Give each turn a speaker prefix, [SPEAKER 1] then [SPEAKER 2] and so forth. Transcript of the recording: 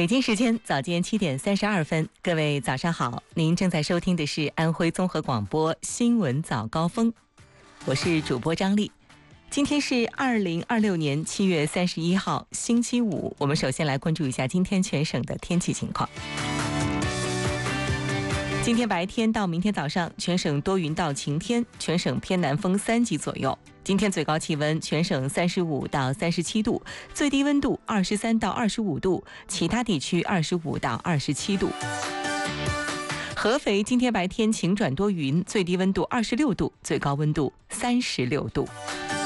[SPEAKER 1] 北京时间早间7:32，各位早上好，您正在收听的是安徽综合广播新闻早高峰，我是主播张丽。今天是2026年7月31号，星期五。我们首先来关注一下今天全省的天气情况。今天白天到明天早上，全省多云到晴天，全省偏南风3级左右。今天最高气温全省35到37度，最低温度23到25度，其他地区25到27度。合肥今天白天晴转多云，最低温度26度，最高温度36度。